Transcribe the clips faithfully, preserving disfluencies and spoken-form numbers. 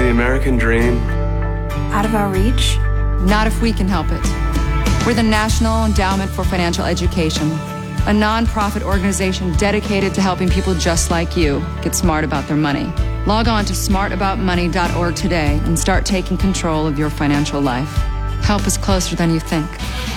the American dream out of our reach? Not if we can help it. We're the National Endowment for Financial Education, a nonprofit organization dedicated to helping people just like you get smart about their money. Log on to smart about money dot org today and start taking control of your financial life. Help is closer than you think.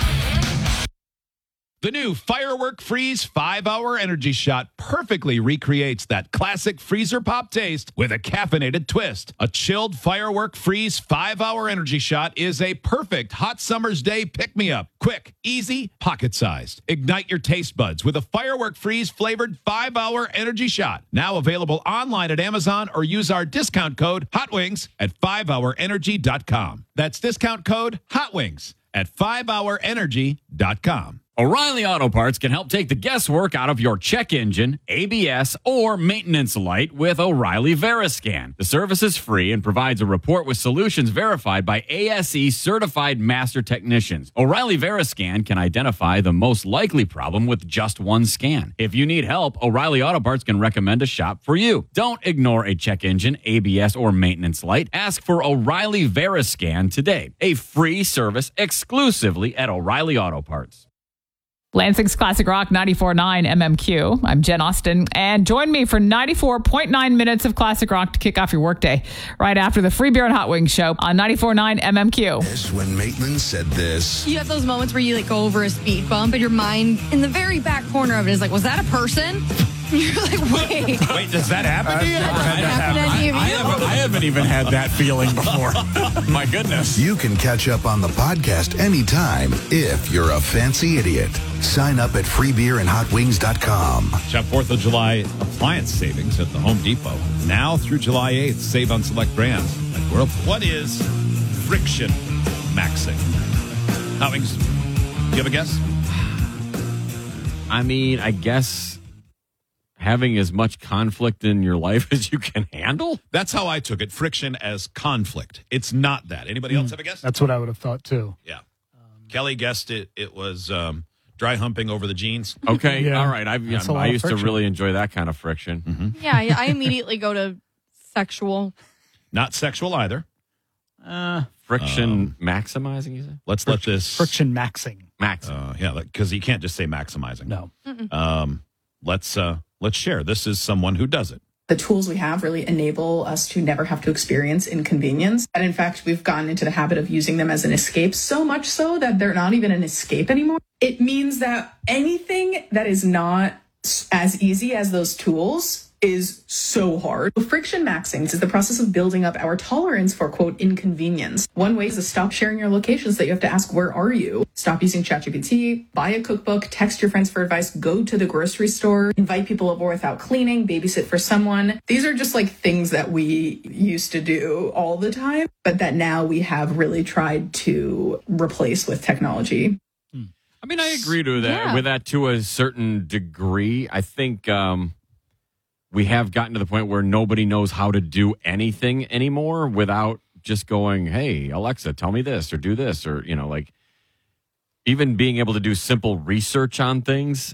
The new Firework Freeze five hour Energy Shot perfectly recreates that classic freezer pop taste with a caffeinated twist. A chilled Firework Freeze five hour Energy Shot is a perfect hot summer's day pick-me-up. Quick, easy, pocket-sized. Ignite your taste buds with a Firework Freeze flavored five hour Energy Shot. Now available online at Amazon or use our discount code HOTWINGS at five hour energy dot com. That's discount code HOTWINGS at five hour energy dot com. O'Reilly Auto Parts can help take the guesswork out of your check engine, A B S, or maintenance light with O'Reilly Veriscan. The service is free and provides a report with solutions verified by A S E certified master technicians. O'Reilly Veriscan can identify the most likely problem with just one scan. If you need help, O'Reilly Auto Parts can recommend a shop for you. Don't ignore a check engine, A B S, or maintenance light. Ask for O'Reilly Veriscan today. A free service exclusively at O'Reilly Auto Parts. Lansing's Classic Rock ninety-four point nine M M Q. I'm Jen Austen, and join me for ninety-four point nine minutes of Classic Rock to kick off your workday right after the Free Beer and Hot Wings show on ninety-four point nine M M Q. This when Maitland said this. You have those moments where you like go over a speed bump and your mind in the very back corner of it is like, was that a person? You're like, wait. Wait, does that happen to you? Does that happen to any of you? I haven't, I haven't even had that feeling before. My goodness. You can catch up on the podcast anytime if you're a fancy idiot. Sign up at free beer and hot wings dot com. Shop fourth of July appliance savings at the Home Depot. Now through July eighth, save on select brands at Whirlpool. What is friction maxing? Hot Wings, do you have a guess? I mean, I guess having as much conflict in your life as you can handle? That's how I took it. Friction as conflict. It's not that. Anybody else have a guess? That's what I would have thought, too. Yeah. Um, Kelly guessed it. It was um, dry humping over the jeans. Okay. Yeah, all right. I, that's a I, lot I of used to friction. really enjoy that kind of friction. Mm-hmm. Yeah, yeah, I immediately go to sexual. Not sexual either. Uh, friction maximizing, you said? Let's let this... Friction maxing. Max. Uh, yeah, because you can't just say maximizing. No. Um, let's uh, let's share. This is someone who does it. The tools we have really enable us to never have to experience inconvenience. And in fact, we've gotten into the habit of using them as an escape, so much so that they're not even an escape anymore. It means that anything that is not as easy as those tools is so hard. Friction maxing is the process of building up our tolerance for, quote, inconvenience. One way is to stop sharing your locations that you have to ask, where are you? Stop using ChatGPT, buy a cookbook, text your friends for advice, go to the grocery store, invite people over without cleaning, babysit for someone. These are just like things that we used to do all the time, but that now we have really tried to replace with technology. I mean, I agree to that Yeah. with that to a certain degree. I think um, we have gotten to the point where nobody knows how to do anything anymore without just going, hey, Alexa, tell me this or do this, or, you know, like even being able to do simple research on things.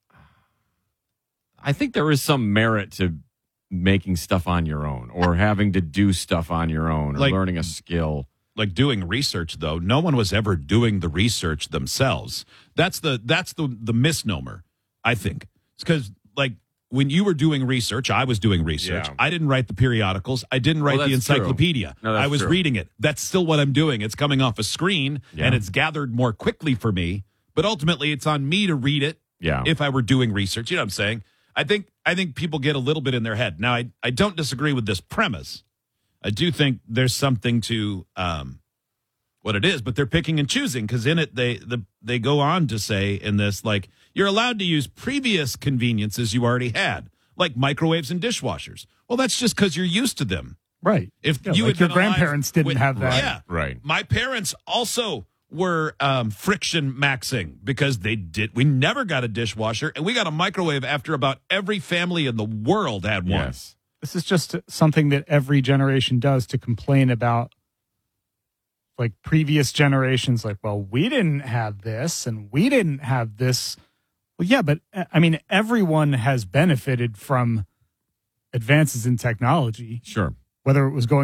I think there is some merit to making stuff on your own or having to do stuff on your own or Like- learning a skill. Like doing research, though, no one was ever doing the research themselves. That's the that's the the misnomer, I think. It's because, like, when you were doing research, I was doing research. Yeah. I didn't write the periodicals. I didn't write Well, the that's true. encyclopedia. No, that's I was true. reading it. That's still what I'm doing. It's coming off a screen, Yeah. and it's gathered more quickly for me. But ultimately, it's on me to read it. Yeah. If I were doing research, you know what I'm saying? I think I think people get a little bit in their head. Now, I I don't disagree with this premise. I do think there's something to um, what it is, but they're picking and choosing because in it they the they go on to say in this, like, you're allowed to use previous conveniences you already had, like microwaves and dishwashers. Well, that's just because you're used to them. Right. If Yeah, you like had your been alive grandparents didn't with- have that. yeah, Right. My parents also were um, friction maxing because they did. We never got a dishwasher, and we got a microwave after about every family in the world had one. Yes. This is just something that every generation does to complain about, like, previous generations. Like, well, we didn't have this and we didn't have this. Well, yeah, but I mean, everyone has benefited from advances in technology, Sure. whether it was going